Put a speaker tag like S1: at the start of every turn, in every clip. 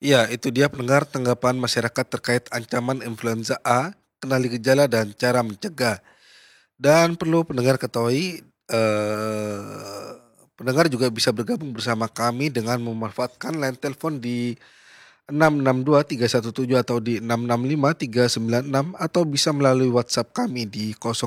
S1: Iya, itu dia pendengar tanggapan masyarakat terkait ancaman influenza A, kenali gejala dan cara mencegah. Dan perlu pendengar ketahui, pendengar juga bisa bergabung bersama kami dengan memanfaatkan line telepon di 662 317 atau di 665 396 atau bisa melalui WhatsApp kami di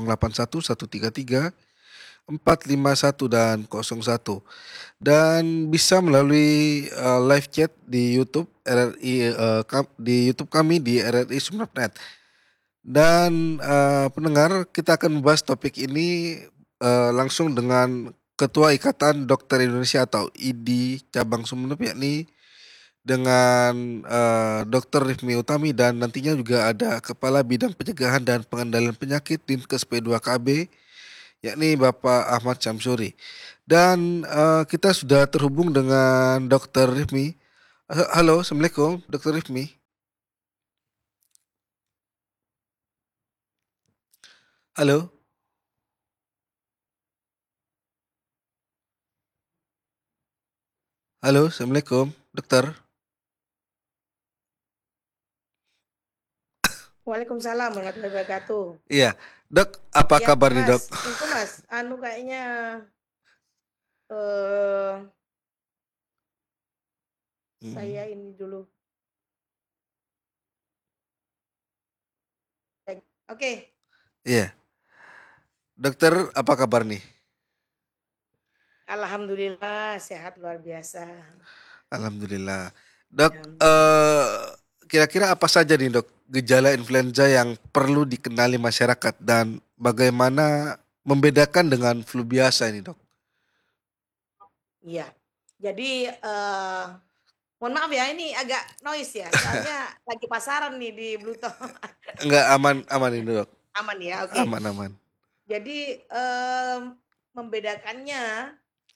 S1: 081133 451 dan 01. Dan bisa melalui, live chat di YouTube RRI, di YouTube kami di RRI Sumeneb.net. Dan, pendengar, kita akan membahas topik ini, langsung dengan Ketua Ikatan Dokter Indonesia atau IDI Cabang Sumeneb, yakni dengan, Dokter Rifmi Utami, dan nantinya juga ada Kepala Bidang Pencegahan dan Pengendalian Penyakit Dinkes P2KB, yakni Bapak Ahmad Syamsuri. Dan, kita sudah terhubung dengan Dokter Rifmi. Halo, Assalamualaikum Dokter Rifmi. Halo, halo, Assalamualaikum Dokter.
S2: Waalaikumsalam warahmatullahi wabarakatuh.
S1: Iya, Dok, apa
S2: Ya
S1: kabar nih, Dok?
S2: Mas, itu Mas, kayaknya eh saya
S1: Mhm,
S2: ini dulu. Oke,
S1: iya. Dokter, apa kabar nih?
S2: alhamdulillah sehat luar biasa.
S1: Alhamdulillah. Dok,
S2: Ya.
S1: kira-kira apa saja nih, Dok, gejala influenza yang perlu dikenali masyarakat dan bagaimana membedakan dengan flu biasa ini, Dok?
S2: Iya. Jadi mohon maaf ya ini agak noise ya, soalnya lagi pasaran nih di Bluetooth.
S1: Enggak, aman aman ini, Dok.
S2: Aman ya, oke.
S1: Aman aman.
S2: Jadi membedakannya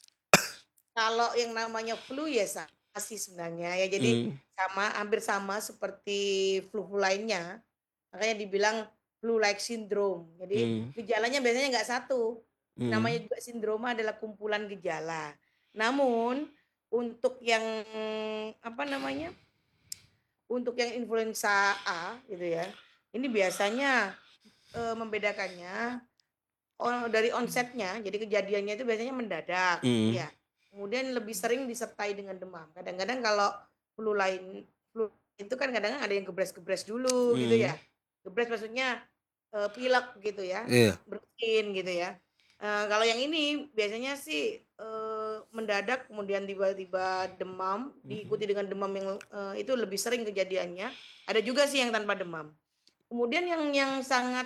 S2: kalau yang namanya flu ya sama sih sebenarnya ya. Jadi
S1: Mmm,
S2: sama hampir sama seperti flu-flu lainnya. Makanya dibilang flu like syndrome. Jadi
S1: mmm,
S2: gejalanya biasanya nggak satu.
S1: mmm,
S2: Namanya juga sindroma adalah kumpulan gejala. Namun untuk yang apa namanya? Untuk yang influenza A gitu ya. Ini biasanya membedakannya dari onsetnya, jadi kejadiannya itu biasanya mendadak,
S1: mhm,
S2: ya. Kemudian lebih sering disertai dengan demam. Kadang-kadang kalau flu lain flu itu kan kadang-kadang ada yang gebres-gebres dulu gitu
S1: mhm,
S2: ya. Gebres maksudnya, pilek gitu ya,
S1: iya,
S2: bersin gitu ya. Kalau yang ini biasanya sih, mendadak kemudian tiba-tiba demam,
S1: mhm,
S2: diikuti dengan demam yang, itu lebih sering kejadiannya. Ada juga sih yang tanpa demam. Kemudian yang sangat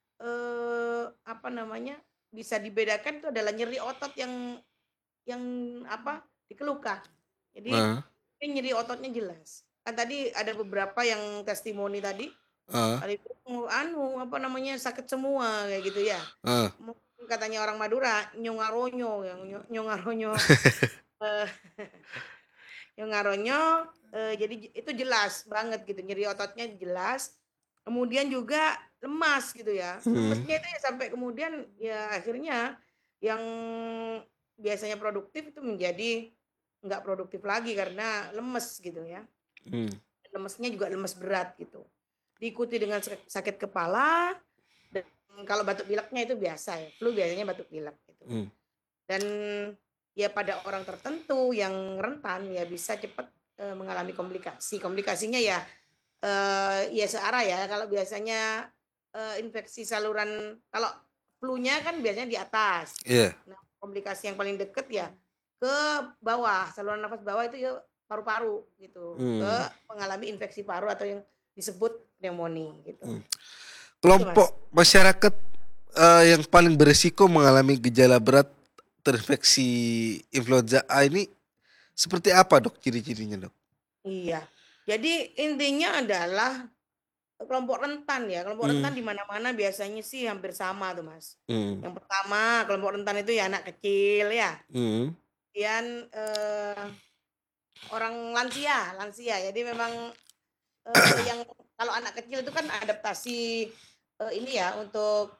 S2: apa namanya, bisa dibedakan itu adalah nyeri otot yang apa, dikeluhkan. Jadi
S1: heeh,
S2: ini nyeri ototnya jelas. Kan tadi ada beberapa yang testimoni tadi,
S1: heeh,
S2: ada itu anu, apa namanya, sakit semua kayak gitu ya.
S1: heeh,
S2: Mungkin katanya orang Madura, nyongaronyo, yang nyongaronyo, eee, nyongaronyo, jadi itu jelas banget gitu, nyeri ototnya jelas. Kemudian juga lemas gitu ya,
S1: mhm,
S2: lemesnya itu ya sampai kemudian ya akhirnya yang biasanya produktif itu menjadi nggak produktif lagi karena lemes gitu ya.
S1: mmm,
S2: Lemesnya juga lemes berat gitu. Diikuti dengan sakit kepala dan kalau batuk pileknya itu biasa ya, flu biasanya batuk pilek gitu.
S1: mmm,
S2: Dan ya pada orang tertentu yang rentan ya bisa cepat, mengalami komplikasi. Komplikasinya ya ya searah ya, kalau biasanya, infeksi saluran kalau flu-nya kan biasanya di atas.
S1: iya,
S2: Nah, komplikasi yang paling deket ya ke bawah, saluran nafas bawah itu ya paru-paru gitu, ke
S1: mmm,
S2: mengalami infeksi paru atau yang disebut pneumonia gitu.
S1: mmm.
S2: Itu Mas.
S1: Kelompok masyarakat, yang paling beresiko mengalami gejala berat terinfeksi influenza A ini seperti apa, Dok, ciri-cirinya, Dok?
S2: Iya. Jadi intinya adalah kelompok rentan ya, kelompok
S1: Mmm,
S2: rentan di mana-mana biasanya sih hampir sama tuh Mas.
S1: mhm,
S2: Yang pertama kelompok rentan itu ya anak kecil ya.
S1: mhm,
S2: Kemudian, orang lansia lansia. Jadi memang, yang kalau anak kecil itu kan adaptasi, ini ya untuk,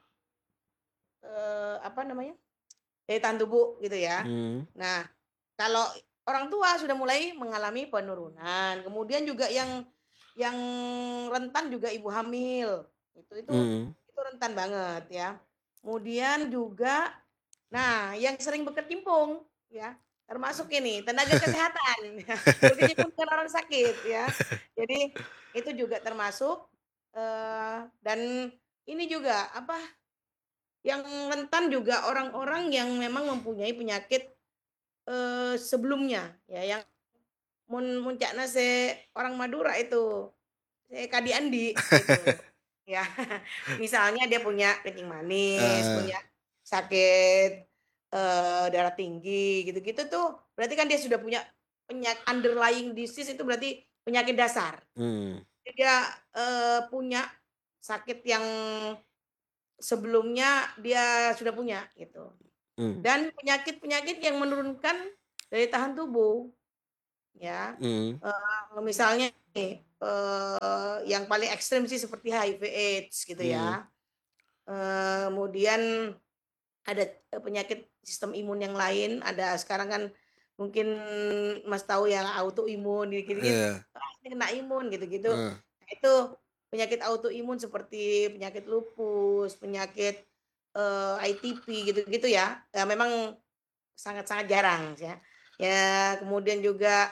S2: apa namanya, daya tahan tubuh gitu ya.
S1: mmm,
S2: Nah, kalau orang tua sudah mulai mengalami penurunan. Kemudian juga yang rentan juga ibu hamil. Itu
S1: Mhm.
S2: itu rentan banget ya. Kemudian juga nah yang sering berkecimpung ya, termasuk ini tenaga kesehatan berkecimpung dengan orang sakit ya. Jadi itu juga termasuk, dan ini juga apa, yang rentan juga orang-orang yang memang mempunyai penyakit, sebelumnya ya yang muncakna orang Madura itu, Kadi Andi gitu. Ya, misalnya dia punya kencing manis,
S1: Heeh.
S2: punya sakit, darah tinggi gitu-gitu tuh, berarti kan dia sudah punya underlying disease itu berarti penyakit dasar.
S1: Mmm.
S2: Jadi dia, punya sakit yang sebelumnya dia sudah punya gitu.
S1: Mmm.
S2: Dan penyakit-penyakit yang menurunkan daya tahan tubuh ya,
S1: Mhm.
S2: misalnya nih, yang paling ekstrem sih seperti HIV/AIDS gitu
S1: Mhm.
S2: ya, kemudian ada, penyakit sistem imun yang lain, ada sekarang kan mungkin Mas tahu yang autoimun dikit-dikit,
S1: Iya.
S2: "Ah, ini kena imun," gitu-gitu.
S1: Heeh.
S2: Nah itu penyakit autoimun seperti penyakit lupus, penyakit, ITP gitu-gitu ya, ya memang sangat-sangat jarang ya. Ya kemudian juga,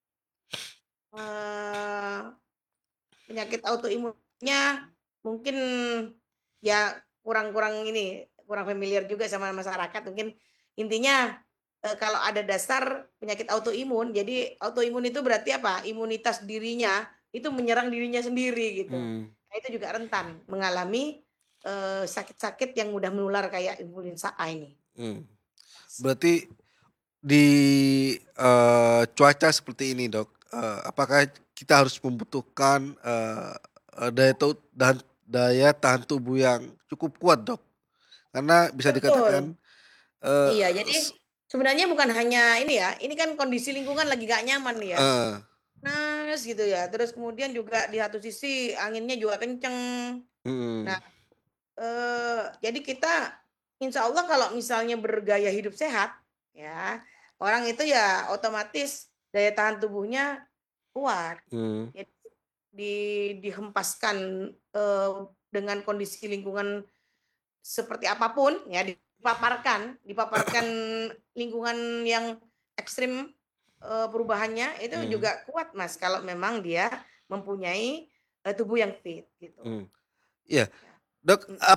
S2: eee, penyakit autoimunnya mungkin ya kurang-kurang ini, kurang familiar juga sama masyarakat mungkin intinya, kalau ada dasar penyakit autoimun, jadi autoimun itu berarti apa, imunitas dirinya itu menyerang dirinya sendiri gitu.
S1: Mmm.
S2: Nah itu juga rentan mengalami, sakit-sakit yang mudah menular kayak influenza A ini.
S1: Mmm. Berarti di, cuaca seperti ini, Dok, apakah kita harus membutuhkan, eee, daya tau dan daya tahan tubuh yang cukup kuat, Dok? Karena bisa
S2: Betul.
S1: dikatakan, eee,
S2: Iya, jadi
S1: s
S2: sebenarnya bukan hanya ini ya, ini kan kondisi lingkungan lagi gak nyaman nih ya,
S1: heeh.
S2: panas gitu ya, terus kemudian juga di satu sisi anginnya juga kenceng. Nah,
S1: Mhm.
S2: jadi kita insya Allah kalau misalnya bergaya hidup sehat, ya, orang itu ya otomatis daya tahan tubuhnya kuat.
S1: Mhm.
S2: Jadi dihempaskan, dengan kondisi lingkungan seperti apapun ya dipaparkan lingkungan yang ekstrim, perubahannya itu
S1: Mhm.
S2: juga kuat Mas kalau memang dia mempunyai, tubuh yang fit gitu.
S1: Mhm. Iya.
S2: Ya,
S1: Dok,
S2: mhm,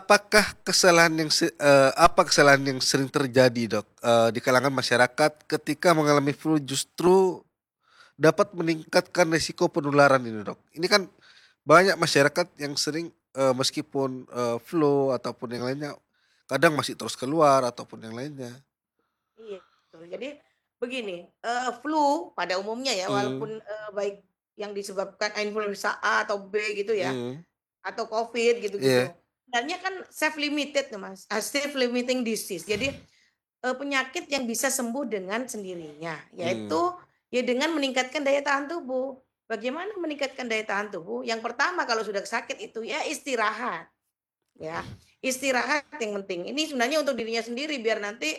S1: apa kesalahan yang sering terjadi, Dok, di kalangan masyarakat ketika mengalami flu justru dapat meningkatkan resiko penularan ini, Dok? Ini kan banyak masyarakat yang sering, meskipun, flu ataupun yang lainnya, kadang masih terus keluar ataupun yang lainnya.
S2: iya betul. Jadi begini, flu pada umumnya ya
S1: Mmm.
S2: walaupun, baik yang disebabkan influenza A atau B gitu ya,
S1: Mhm.
S2: atau Covid
S1: Iya.
S2: gitu-gitu, sebenarnya kan self limited tuh Mas, self limiting disease. Jadi penyakit yang bisa sembuh dengan sendirinya, yaitu
S1: Mmm.
S2: ya dengan meningkatkan daya tahan tubuh. Bagaimana meningkatkan daya tahan tubuh? Yang pertama kalau sudah sakit itu ya istirahat, ya. Istirahat yang penting. Ini sebenarnya untuk dirinya sendiri biar nanti,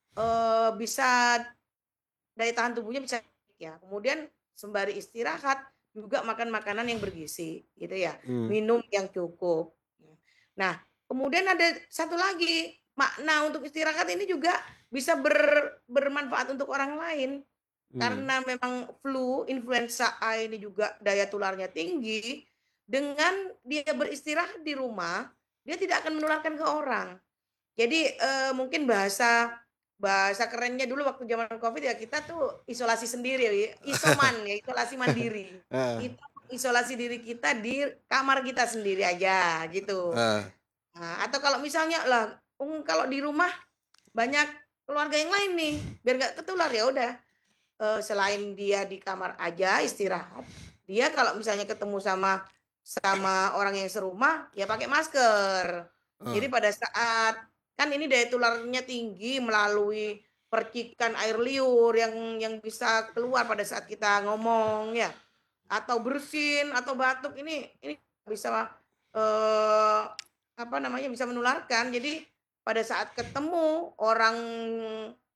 S2: bisa daya tahan tubuhnya bisa ya. Kemudian sembari istirahat juga makan makanan yang bergizi, gitu ya.
S1: Mmm.
S2: Minum yang cukup. Nah, kemudian ada satu lagi, makna untuk istirahat ini juga bisa bermanfaat untuk orang lain.
S1: Mmm.
S2: Karena memang flu, influenza A ini juga daya tularnya tinggi, dengan dia beristirahat di rumah, dia tidak akan menularkan ke orang. Jadi, mungkin bahasa bahasa kerennya dulu waktu zaman Covid ya kita tuh isolasi sendiri ya, isoman ya, isolasi mandiri.
S1: Heeh.
S2: Kita isolasi diri kita di kamar kita sendiri aja gitu.
S1: Heeh.
S2: Nah, atau kalau misalnya lah, kalau di rumah banyak keluarga yang lain nih, biar nggak ketular ya udah, selain dia di kamar aja istirahat, dia kalau misalnya ketemu sama sama orang yang serumah, ya pakai masker. Jadi
S1: Heeh.
S2: pada saat kan ini daya tularnya tinggi melalui percikan air liur yang bisa keluar pada saat kita ngomong ya, atau bersin atau batuk ini bisa, eee, apa namanya, bisa menularkan. Jadi pada saat ketemu orang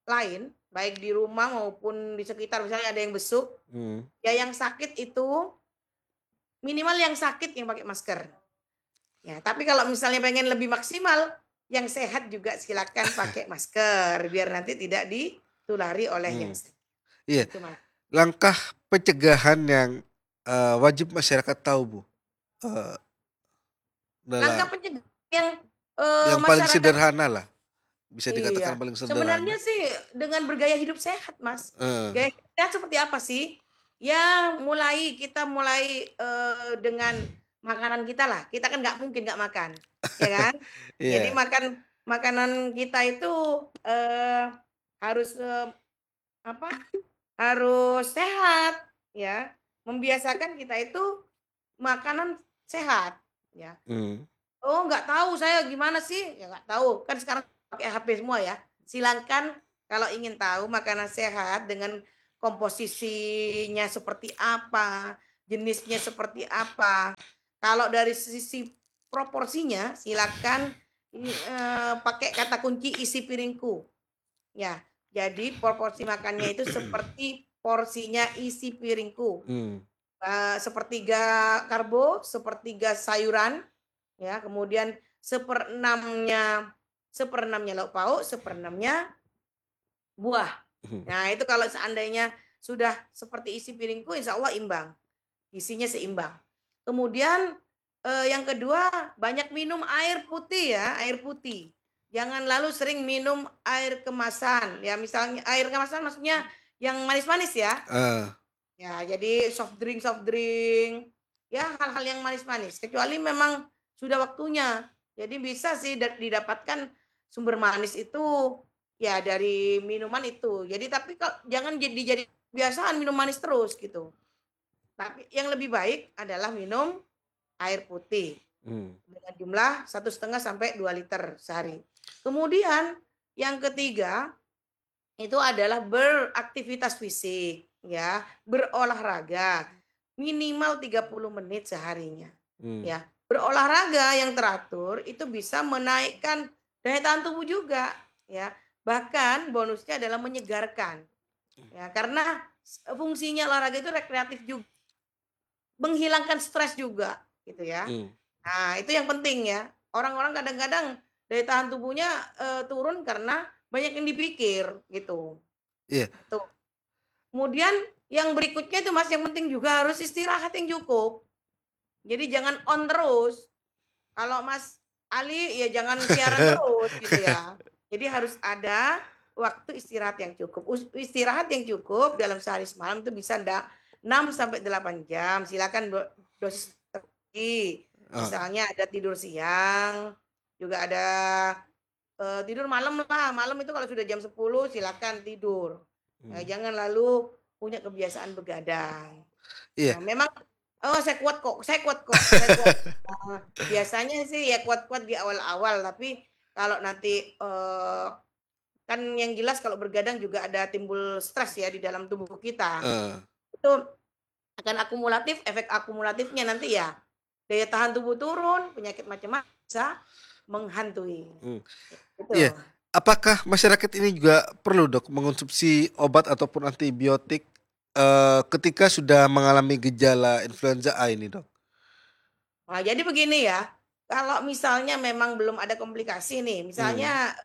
S2: lain, baik di rumah maupun di sekitar misalnya ada yang besuk,
S1: mmm,
S2: ya yang sakit itu minimal yang sakit yang pakai masker. Ya, tapi kalau misalnya pengen lebih maksimal, yang sehat juga silakan pakai masker biar nanti tidak ditulari oleh yang
S1: mmm,
S2: sakit.
S1: iya.
S2: Itu Mas.
S1: Langkah pencegahan yang, wajib masyarakat tahu, Bu, eee,
S2: Langkah
S1: dalam
S2: pencegahan yang,
S1: yang paling
S2: masyarakat
S1: sederhana lah, bisa dikatakan
S2: iya,
S1: paling
S2: sebenarnya
S1: sederhana.
S2: sih dengan bergaya hidup sehat, Mas.
S1: Heeh,
S2: Gaya hidup sehat seperti apa sih? Ya kita mulai, dengan makanan kita lah, kita kan nggak mungkin nggak makan, ya kan? Jadi
S1: iya,
S2: makanan kita itu, eee, harus, apa, harus sehat, ya. Membiasakan kita itu makanan sehat, ya.
S1: mmm,
S2: Oh, nggak tahu saya gimana sih? Ya nggak tahu, kan sekarang pakai HP semua ya. Silakan kalau ingin tahu makanan sehat dengan komposisinya seperti apa, jenisnya seperti apa. Kalau dari sisi proporsinya silakan pakai kata kunci isi piringku. Ya, jadi proporsi makannya itu seperti porsinya isi piringku.
S1: mmm,
S2: Sepertiga karbo, sepertiga sayuran, ya, kemudian seperenamnya lauk pauk, seperenamnya buah.
S1: mhm,
S2: Nah, itu kalau seandainya sudah seperti isi piringku, insya Allah imbang, isinya seimbang. Kemudian, yang kedua, banyak minum air putih ya, air putih. Jangan lalu sering minum air kemasan, ya misalnya air kemasan maksudnya yang manis-manis ya.
S1: heeh,
S2: Ya, jadi soft drink, ya hal-hal yang manis-manis, kecuali memang sudah waktunya. Jadi bisa sih didapatkan sumber manis itu, ya dari minuman itu. Jadi tapi jangan jadi kebiasaan minum manis terus gitu. Tapi yang lebih baik adalah minum air putih
S1: mmm,
S2: dengan jumlah 1,5 sampai 2 liter sehari. Kemudian yang ketiga itu adalah beraktivitas fisik, ya, berolahraga, minimal 30 menit seharinya,
S1: mmm,
S2: ya. Berolahraga yang teratur itu bisa menaikkan daya tahan tubuh juga, ya. Bahkan bonusnya adalah menyegarkan, ya, karena fungsinya olahraga itu rekreatif juga, menghilangkan stres juga, gitu ya.
S1: mmm,
S2: Nah, itu yang penting ya. Orang-orang kadang-kadang daya tahan tubuhnya, turun karena banyak yang dipikir, gitu.
S1: iya,
S2: Tuh. Kemudian yang berikutnya itu Mas, yang penting juga harus istirahat yang cukup. Jadi jangan on terus. Kalau Mas Ali ya jangan siaran terus gitu ya. Jadi harus ada waktu istirahat yang cukup. Istirahat yang cukup dalam sehari semalam itu bisa 6 sampai 8 jam. Silakan dosis tertentu.
S1: heeh,
S2: Misalnya ada tidur siang, juga ada tidur malam lah. Malam itu kalau sudah jam 10 silakan tidur.
S1: mmm,
S2: Jangan lalu punya kebiasaan begadang.
S1: iya,
S2: Nah, memang, "Oh, saya kuat kok, saya kuat." Biasanya sih ya kuat-kuat di awal-awal, tapi kalau nanti, kan yang jelas kalau bergadang juga ada timbul stres ya di dalam tubuh kita.
S1: heeh,
S2: Itu akan akumulatif, efek akumulatifnya nanti ya daya tahan tubuh turun, penyakit macam-macam bisa menghantui,
S1: mmm,
S2: gitu.
S1: iya. Apakah masyarakat ini juga perlu, Dok, mengonsumsi obat ataupun antibiotik, ketika sudah mengalami gejala influenza A ini, Dok?
S2: Nah, jadi begini ya, kalau misalnya memang belum ada komplikasi nih,
S1: Mmm,
S2: misalnya,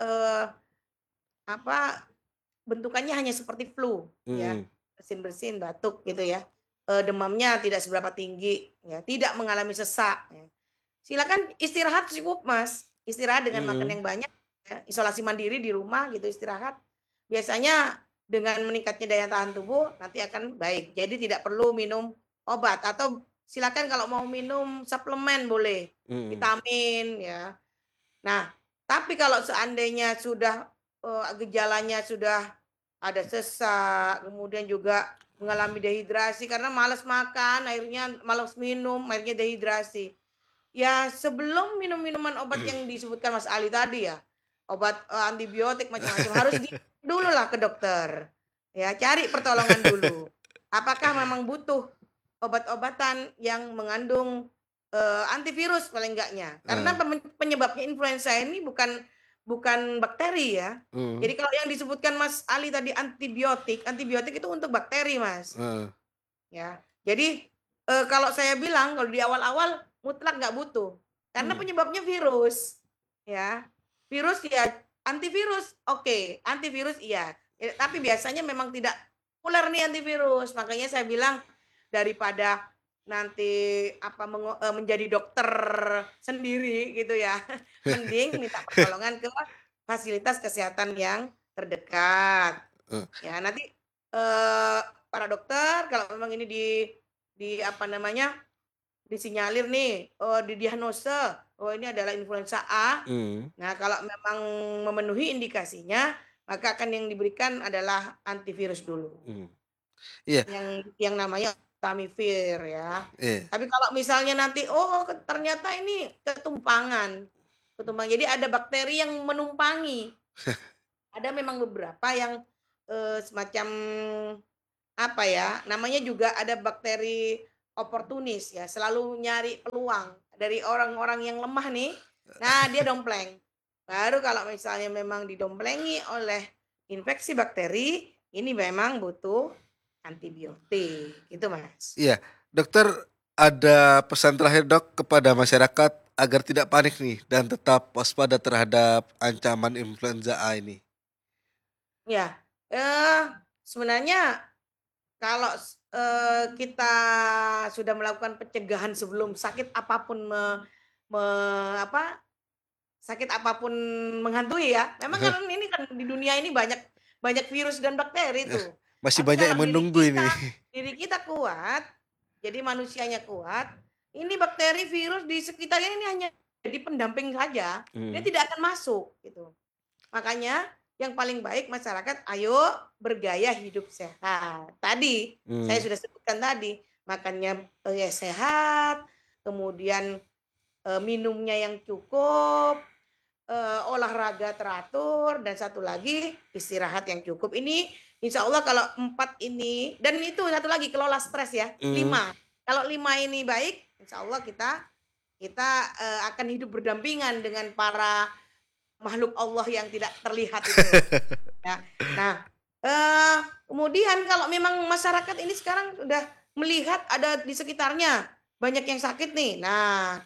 S2: apa, bentukannya hanya seperti flu ya,
S1: mhm,
S2: bersin-bersin, batuk gitu ya, demamnya tidak seberapa tinggi ya, tidak mengalami sesak ya. Silakan istirahat cukup, Mas, istirahat dengan makan
S1: mhm,
S2: yang banyak ya, isolasi mandiri di rumah gitu istirahat. Biasanya dengan meningkatnya daya tahan tubuh nanti akan baik. Jadi tidak perlu minum obat atau silakan kalau mau minum suplemen boleh,
S1: mhm,
S2: vitamin ya. Nah, tapi kalau seandainya sudah, gejalanya sudah ada sesak, kemudian juga mengalami dehidrasi karena malas makan, akhirnya malas minum, akhirnya dehidrasi. Ya sebelum minum minuman obat yang disebutkan Mas Ali tadi ya, obat, antibiotik macam-macam harus dululah ke dokter. Ya cari pertolongan dulu. Apakah memang butuh obat-obatan yang mengandung, antivirus paling enggaknya. Karena
S1: heeh,
S2: penyebabnya influenza ini bukan bukan bakteri ya.
S1: Mhm,
S2: Jadi kalau yang disebutkan Mas Ali tadi antibiotik, antibiotik itu untuk bakteri, Mas,
S1: heeh,
S2: ya. Jadi, kalau saya bilang kalau di awal-awal mutlak nggak butuh, karena
S1: mhm,
S2: penyebabnya virus, ya. Virus ya antivirus, oke, antivirus iya, tapi biasanya memang tidak populer nih antivirus, makanya saya bilang daripada nanti apa menjadi dokter sendiri gitu ya, mending minta pertolongan ke fasilitas kesehatan yang terdekat.
S1: heeh,
S2: Ya nanti, para dokter kalau memang ini di apa namanya, disinyalir nih, didiagnosa, oh ini adalah influenza A.
S1: mhm,
S2: Nah kalau memang memenuhi indikasinya, maka akan yang diberikan adalah antivirus dulu,
S1: mhm. Iya,
S2: yang namanya Tamifir ya.
S1: iya,
S2: Tapi kalau misalnya nanti, oh ternyata ini ketumpangan, jadi ada bakteri yang menumpangi. Ada memang beberapa yang, semacam apa ya, namanya juga ada bakteri oportunis ya, selalu nyari peluang dari orang-orang yang lemah nih, nah dia dompleng. Baru kalau misalnya memang didomplengi oleh infeksi bakteri, ini memang butuh antibiotik, gitu Mas.
S1: iya. Dokter, ada pesan terakhir Dok kepada masyarakat agar tidak panik nih dan tetap waspada terhadap ancaman influenza A ini?
S2: Ya, sebenarnya kalau kita sudah melakukan pencegahan sebelum sakit apapun me apa, sakit apapun menghantui ya, memang kan ini kan di dunia ini banyak banyak virus dan bakteri
S1: Eh,
S2: tuh.
S1: masih
S2: Tapi
S1: banyak
S2: kalau
S1: yang menunggu ini.
S2: diri kita kuat, jadi manusianya kuat, ini bakteri, virus di sekitarnya ini hanya jadi pendamping saja, dia
S1: Mmm,
S2: tidak akan masuk gitu. Makanya yang paling baik masyarakat ayo bergaya hidup sehat. Tadi saya
S1: mmm,
S2: sudah sebutkan tadi, makannya, sehat, kemudian, minumnya yang cukup, olahraga teratur, dan satu lagi istirahat yang cukup. Ini insya Allah kalau 4 ini dan itu satu lagi kelola stres ya,
S1: mhm.
S2: 5. Kalau 5 ini baik, insya Allah kita kita, akan hidup berdampingan dengan para makhluk Allah yang tidak terlihat itu, ya. Nah, eee, kemudian kalau memang masyarakat ini sekarang sudah melihat ada di sekitarnya banyak yang sakit nih, nah,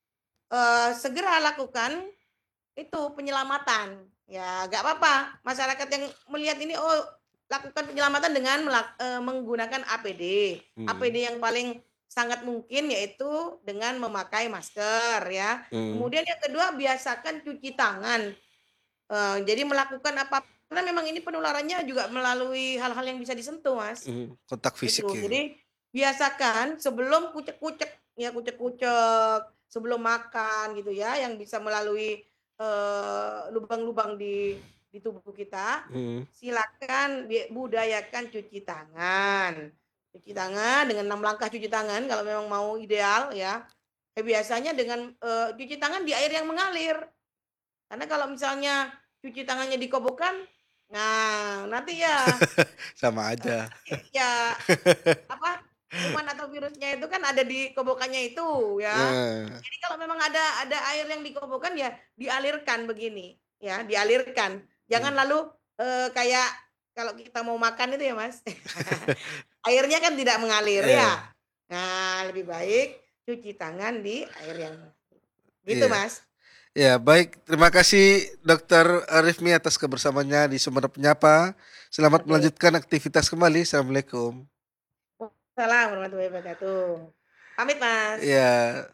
S2: segera lakukan itu penyelamatan. Ya nggak apa-apa masyarakat yang melihat ini, oh lakukan penyelamatan dengan menggunakan APD.
S1: Mhm,
S2: APD yang paling sangat mungkin yaitu dengan memakai masker ya.
S1: mhm,
S2: Kemudian yang kedua biasakan cuci tangan. Jadi melakukan apa karena memang ini penularannya juga melalui hal-hal yang bisa disentuh, Mas,
S1: mhm, kontak fisik
S2: gitu.
S1: ya?
S2: Jadi biasakan sebelum kucek-kucek ya, kucek-kucek sebelum makan gitu ya, yang bisa melalui, lubang-lubang di tubuh kita,
S1: Mhm,
S2: silakan budayakan cuci tangan. Cuci tangan dengan 6 langkah cuci tangan kalau memang mau ideal ya. Biasanya dengan, cuci tangan di air yang mengalir. Karena kalau misalnya cuci tangannya di kobokan, nah nanti ya,
S1: sama aja.
S2: ya apa, kuman atau virusnya itu kan ada di kobokannya itu ya.
S1: Heeh,
S2: Jadi kalau memang ada air yang di kobokan ya dialirkan begini, ya dialirkan. Jangan
S1: mmm,
S2: lalu, kayak kalau kita mau makan itu ya Mas, airnya kan tidak mengalir ya.
S1: iya,
S2: Nah lebih baik cuci tangan di air yang gitu
S1: iya,
S2: Mas.
S1: iya, baik, terima kasih Dokter Rifmi atas kebersamaannya di Sumerep Menyapa. Selamat
S2: Oke.
S1: melanjutkan aktivitas kembali. Assalamualaikum.
S2: Waalaikumsalam warahmatullahi wabarakatuh. Pamit Mas.
S1: Iya.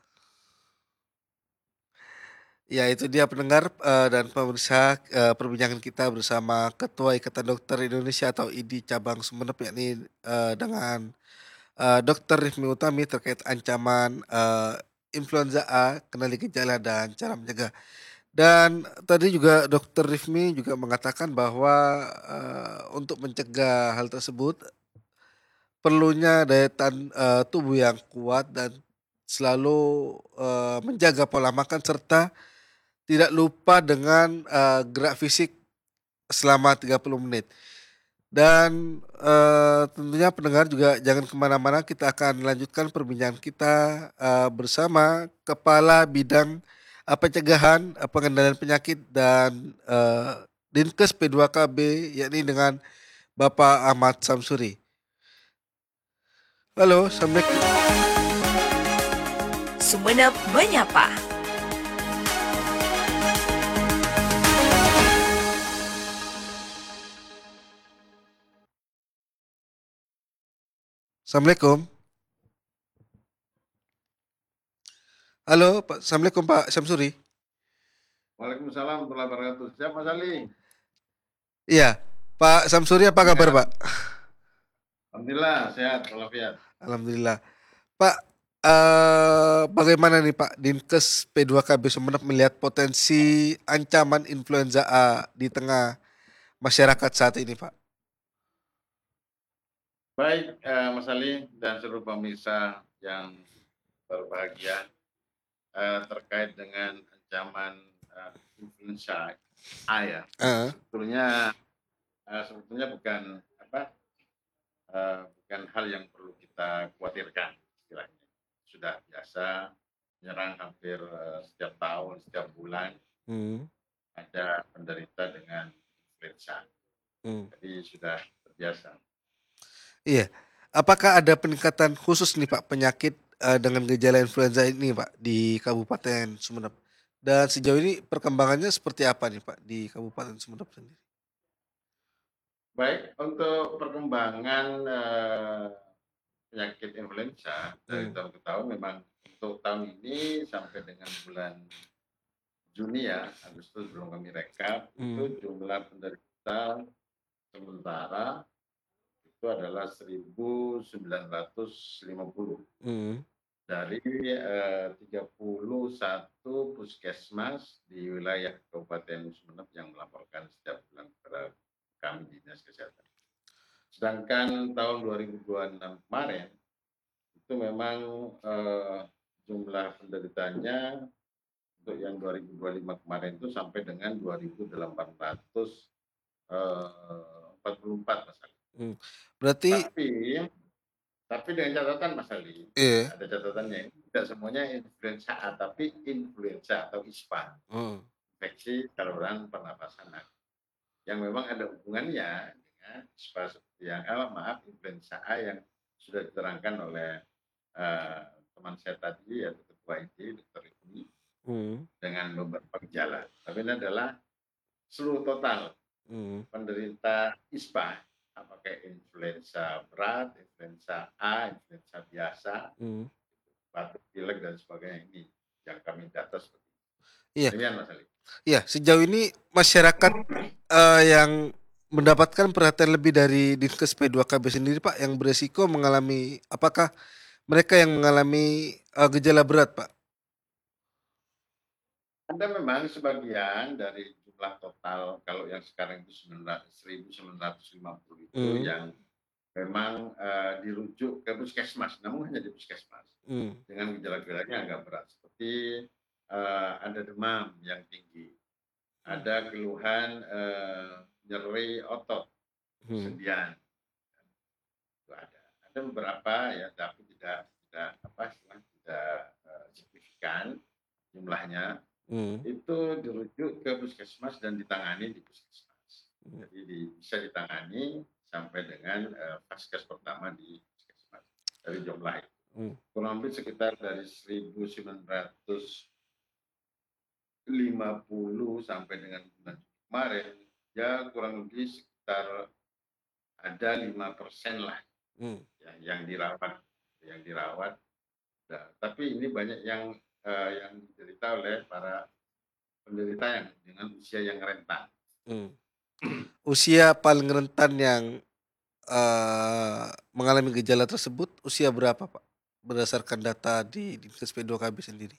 S1: Ya itu dia pendengar, dan pemirsa, perbincangan kita bersama Ketua Ikatan Dokter Indonesia atau IDI Cabang Sumenep yakni, dengan, Dokter Rifmi Utami terkait ancaman, influenza A, kenali gejala dan cara mencegah. Dan tadi juga Dokter Rifmi juga mengatakan bahwa, untuk mencegah hal tersebut perlunya daya tahan, tubuh yang kuat dan selalu, menjaga pola makan serta tidak lupa dengan, gerak fisik selama 30 menit. Dan, tentunya pendengar juga jangan kemana mana kita akan lanjutkan perbincangan kita, bersama Kepala Bidang pencegahan, pengendalian penyakit dan Dinkes P2KB yakni dengan Bapak Ahmad Samsuri. Halo, Assalamualaikum.
S3: Sumenep Menyapa.
S1: Assalamualaikum. Halo, Pak. Assalamualaikum Pak Samsuri.
S4: Waalaikumsalam warahmatullahi wabarakatuh. Siap Mas Ali?
S1: Iya, Pak Samsuri apa kabar Pak?
S4: Alhamdulillah sehat walafiat.
S1: Alhamdulillah. Pak, bagaimana nih Pak Dinkes P2KB Sumeneb melihat potensi ancaman influenza A di tengah masyarakat saat ini Pak?
S4: Baik Mas Ali dan seluruh pemirsa yang berbahagia terkait dengan ancaman influenza A ya. Sebetulnya bukan bukan hal yang perlu kita khawatirkan istilahnya. Sudah biasa menyerang hampir setiap tahun, setiap bulan ada penderita dengan influenza. Jadi sudah terbiasa.
S1: Iya. Apakah ada peningkatan khusus nih Pak penyakit dengan gejala influenza ini Pak di Kabupaten Sumeneb? Dan sejauh ini perkembangannya seperti apa nih Pak di Kabupaten Sumeneb sendiri?
S4: Baik, untuk perkembangan penyakit influenza dari tahun ke tahun memang untuk tahun ini sampai dengan bulan Juni ya, Agustus belum kami rekap, itu jumlah penderita sementara itu adalah 1.950 dari 31 puskesmas di wilayah Kabupaten Sumeneb yang melaporkan setiap bulan kepada kami di Dinas Kesehatan. Sedangkan tahun 2026 kemarin itu memang jumlah penderitanya untuk yang 2025 kemarin itu sampai dengan 2.844 Mas Ali.
S1: Berarti tapi dengan catatan Mas Ali, ada catatannya, tidak semuanya influenza A, tapi influenza atau ISPA, infeksi saluran pernapasan yang memang ada hubungannya dengan ISPA seperti yang influenza A yang sudah diterangkan oleh teman saya tadi yaitu Ketua ID Dr. Ibni dengan beberapa gejala. Tapi ini adalah seluruh total penderita ISPA, apakah influenza berat, influenza A, influenza biasa, batuk pilek dan sebagainya, ini yang kami data seperti itu. Iya.
S4: Demikian Mas Ali.
S1: Iya, sejauh ini masyarakat yang mendapatkan perhatian lebih dari Dinkes P2KB sendiri Pak yang beresiko mengalami, apakah mereka yang mengalami gejala berat Pak?
S4: Ada memang sebagian dari jumlah total, kalau yang sekarang itu 1.950 itu yang memang dirujuk ke puskesmas, namun hanya di puskesmas dengan gejala-gejalanya agak berat, seperti ada demam yang tinggi, ada keluhan nyeri otot, sendian, itu ada beberapa ya, tapi tidak signifikan jumlahnya. Itu dirujuk ke puskesmas dan ditangani di puskesmas. Jadi bisa ditangani sampai dengan vaskes pertama di puskesmas dari jumlah itu. Kurang lebih sekitar dari 1.950 sampai dengan bulan kemarin, ya kurang lebih sekitar ada 5% lah yang dirawat. Nah, tapi ini banyak yang diderita oleh para penderita yang dengan usia yang rentan.
S1: Usia paling rentan yang mengalami gejala tersebut usia berapa Pak? Berdasarkan data di Dinkes P2KB sendiri.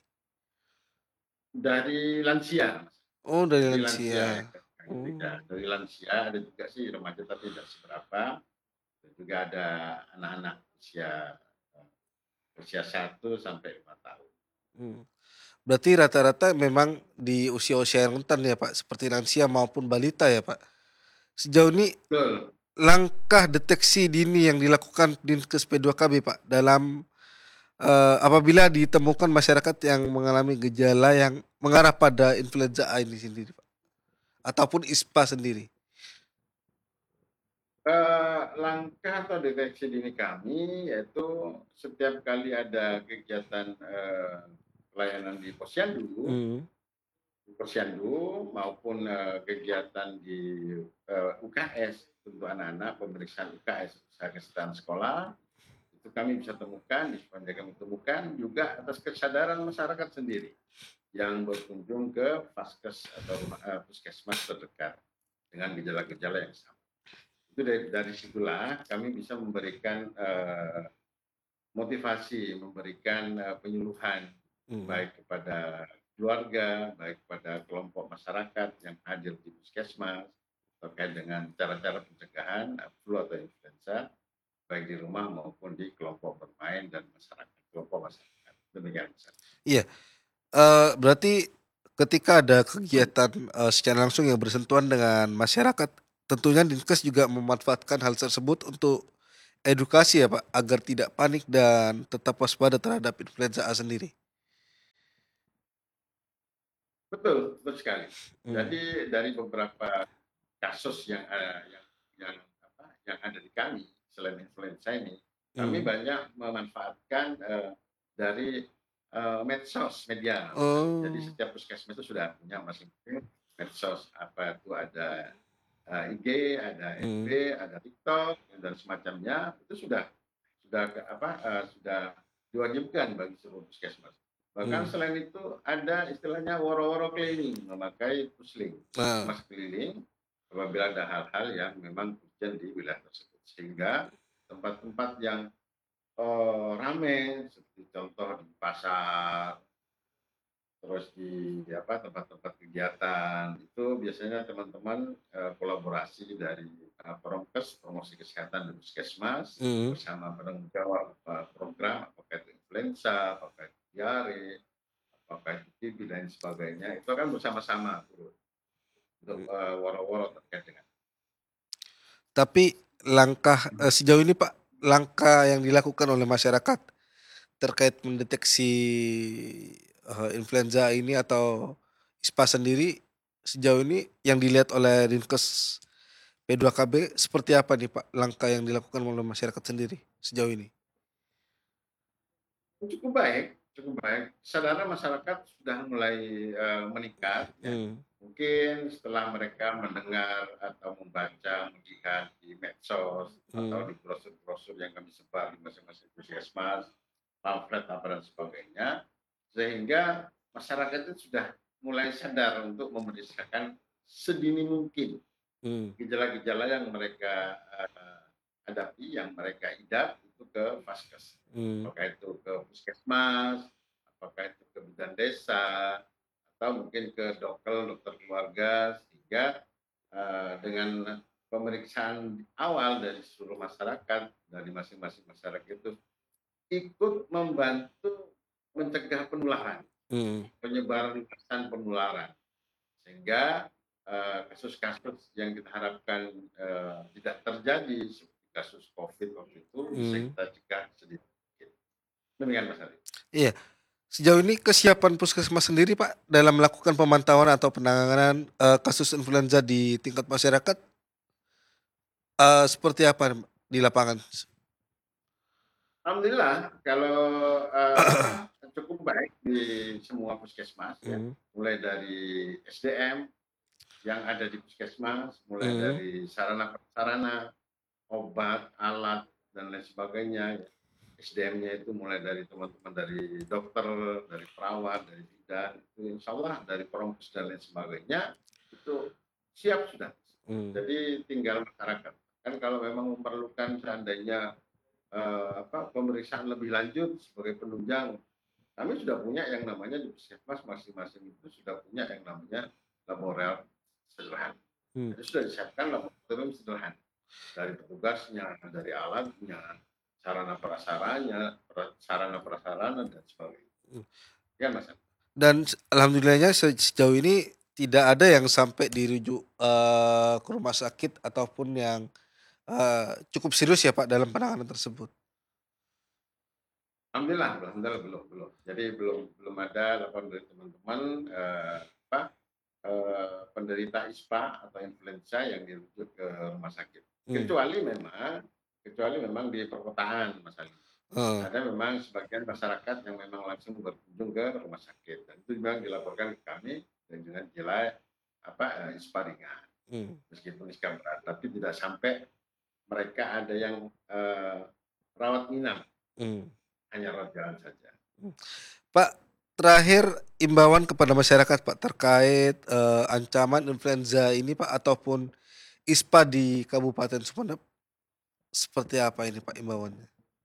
S4: Dari lansia.
S1: Oh, dari lansia.
S4: Dari lansia ada juga sih remaja tapi tidak seberapa. Dan juga ada anak-anak usia 1 sampai 5 tahun.
S1: Berarti rata-rata memang di usia-usia yang rentan ya Pak, seperti lansia maupun balita ya Pak. Sejauh ini langkah deteksi dini yang dilakukan Dinkes P2KB Pak dalam apabila ditemukan masyarakat yang mengalami gejala yang mengarah pada influenza A ini sendiri, Pak? Ataupun ISPA sendiri?
S4: Langkah atau deteksi dini kami yaitu setiap kali ada kegiatan pelayanan di posyandu maupun kegiatan di UKS untuk anak-anak, pemeriksaan UKS usaha kesehatan sekolah, itu kami bisa temukan, sepanjang kami temukan juga atas kesadaran masyarakat sendiri yang berkunjung ke Vaskes atau puskesmas terdekat dengan gejala-gejala yang sama. Itu dari situlah kami bisa memberikan motivasi, memberikan penyuluhan baik kepada keluarga, baik kepada kelompok masyarakat yang hadir di puskesmas terkait dengan cara-cara pencegahan flu atau influenza baik di rumah maupun di kelompok bermain dan kelompok masyarakat. Demikian, Mas.
S1: Iya, berarti ketika ada kegiatan secara langsung yang bersentuhan dengan masyarakat, tentunya Dinkes juga memanfaatkan hal tersebut untuk edukasi ya Pak, agar tidak panik dan tetap waspada terhadap influenza A sendiri?
S4: Betul, betul sekali. Jadi dari beberapa kasus yang ada di kami selain influenza ini, kami banyak memanfaatkan dari medsos, media. Jadi setiap puskesmas itu sudah punya masing-masing medsos. Apa itu ada IG, ada FB, ada TikTok dan semacamnya. Itu sudah diwajibkan bagi seluruh puskesmas. Bahkan selain itu ada istilahnya woro-woro keliling, memakai pusling, mas keliling apabila ada hal-hal yang memang urgent di wilayah tersebut. Sehingga tempat-tempat yang ramai seperti contoh di pasar, terus di tempat-tempat kegiatan itu biasanya teman-teman kolaborasi dari Promkes, promosi kesehatan dan puskesmas bersama penanggung jawab program, apakah itu influenza, apakah itu diare, apakah itu TB dan sebagainya, itu kan bersama-sama untuk woro-woro terkait dengan.
S1: Tapi langkah sejauh ini Pak, langkah yang dilakukan oleh masyarakat terkait mendeteksi influenza ini atau ISPA sendiri sejauh ini yang dilihat oleh Dinkes P2KB seperti apa nih Pak langkah yang dilakukan oleh masyarakat sendiri sejauh ini?
S4: Cukup baik, cukup baik. Kesadaran masyarakat sudah mulai meningkat. Ya. Mungkin setelah mereka mendengar atau membaca, melihat di medsos atau di brosur-brosur yang kami sebar di masing-masing puskesmas, pamflet apa dan sebagainya, sehingga masyarakat itu sudah mulai sadar untuk memeriksakan sedini mungkin gejala-gejala yang mereka hadapi, yang mereka idap itu ke Vaskes. Apakah itu ke puskesmas, apakah itu ke bidan desa, atau mungkin ke dokter keluarga, sehingga dengan pemeriksaan awal dari seluruh masyarakat, dari masing-masing masyarakat itu ikut membantu mencegah penularan, penyebaran penularan, sehingga kasus-kasus yang kita harapkan tidak terjadi seperti kasus COVID waktu itu bisa kita cegah sedikit. Demikian Mas Ali.
S1: Iya. Sejauh ini kesiapan puskesmas sendiri Pak dalam melakukan pemantauan atau penanganan kasus influenza di tingkat masyarakat seperti apa di lapangan?
S4: Alhamdulillah kalau cukup baik di semua puskesmas, ya. Mulai dari SDM yang ada di puskesmas, mulai dari sarana-prasarana, obat, alat dan lain sebagainya. Ya. SDM-nya itu mulai dari teman-teman dari dokter, dari perawat, dari bidan, itu insya Allah dari Promkes dan lain sebagainya itu siap sudah. Jadi tinggal masyarakat. Kan kalau memang memerlukan seandainya pemeriksaan lebih lanjut sebagai penunjang, kami sudah punya yang namanya di puskesmas masing-masing itu sudah punya yang namanya laboratorium sederhana. Jadi sudah disiapkan laboratorium sederhana dari petugasnya, dari alatnya, sarana prasarana dan sebagainya. Ya Mas.
S1: Dan alhamdulillahnya sejauh ini tidak ada yang sampai dirujuk ke rumah sakit ataupun yang cukup serius ya Pak dalam penanganan tersebut.
S4: Alhamdulillah belum. Jadi belum ada laporan dari teman-teman penderita ISPA atau influenza yang dirujuk ke rumah sakit. Kecuali memang di perkotaan, Mas Ali. Ada memang sebagian masyarakat yang memang langsung berkunjung ke rumah sakit, dan itu memang dilaporkan ke kami dengan gejala ISPA ringan, meskipun ISPA berat, tapi tidak sampai mereka ada yang rawat inap, hanya rawat jalan saja.
S1: Pak, terakhir imbauan kepada masyarakat Pak terkait ancaman influenza ini Pak ataupun ISPA di Kabupaten Sumeneb, seperti apa ini Pak imbauannya?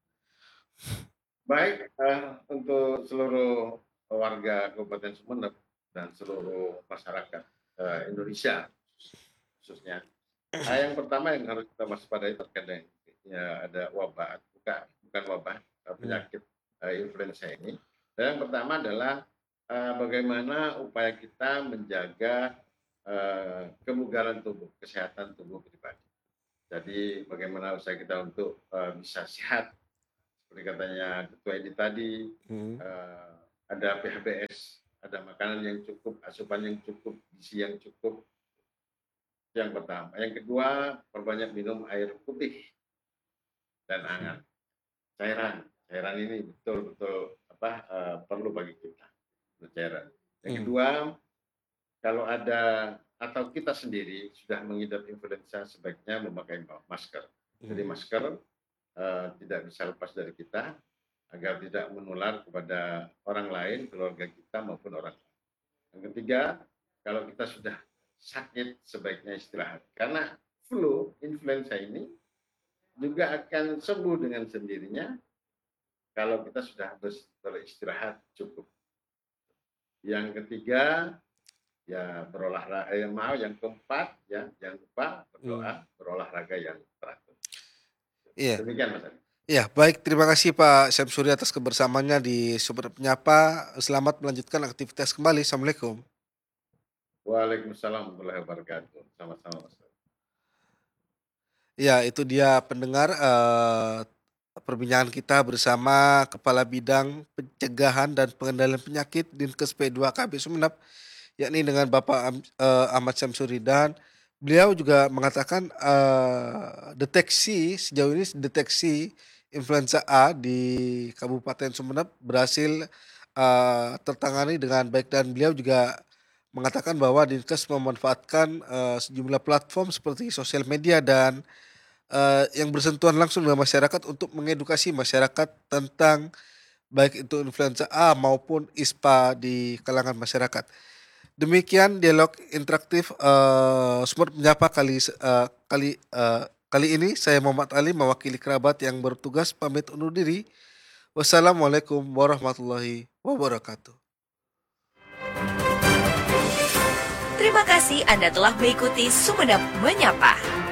S4: Baik, untuk seluruh warga Kabupaten Sumeneb dan seluruh masyarakat Indonesia khususnya, yang pertama yang harus kita waspadai terkait dengan ada wabah, bukan wabah, penyakit influenza ini. Dan yang pertama adalah bagaimana upaya kita menjaga kebugaran tubuh, kesehatan tubuh pribadi. Jadi bagaimana usaha kita untuk bisa sehat, seperti katanya Ketua ini tadi, ada PHBS, ada makanan yang cukup, asupan yang cukup, gizi yang cukup. Yang pertama. Yang kedua, perbanyak minum air putih dan hangat. Cairan ini betul-betul perlu bagi kita, cairan. Yang kedua, kalau ada atau kita sendiri sudah mengidap influenza, sebaiknya memakai masker. Jadi masker tidak bisa lepas dari kita agar tidak menular kepada orang lain, keluarga kita maupun orang lain. Yang ketiga, kalau kita sudah sakit sebaiknya istirahat, karena flu influenza ini juga akan sembuh dengan sendirinya kalau kita sudah beristirahat cukup. Yang ketiga, ya berolahraga. Yang keempat, ya jangan lupa berdoa, berolahraga yang teratur.
S1: Iya.
S4: Demikian Mas Ali.
S1: Ya, baik, terima kasih Pak Syamsuri atas kebersamaannya di Sumeneb Menyapa. Selamat melanjutkan aktivitas kembali. Assalamualaikum.
S4: Waalaikumsalam warahmatullahi wabarakatuh. Sama-sama Mas.
S1: Ya, itu dia pendengar perbincangan kita bersama Kepala Bidang Pencegahan dan Pengendalian Penyakit Dinkes P2 KB Sumeneb, yakni dengan Bapak Ahmad Syamsuri, dan beliau juga mengatakan sejauh ini deteksi influenza A di Kabupaten Sumeneb berhasil tertangani dengan baik, dan beliau juga mengatakan bahwa Dinkes memanfaatkan sejumlah platform seperti sosial media dan yang bersentuhan langsung dengan masyarakat untuk mengedukasi masyarakat tentang baik itu influenza A maupun ISPA di kalangan masyarakat. Demikian dialog interaktif Sumeneb Menyapa kali ini. Saya Muhammad Ali mewakili kerabat yang bertugas pamit undur diri. Wassalamualaikum warahmatullahi wabarakatuh.
S3: Terima kasih Anda telah mengikuti Sumeneb Menyapa.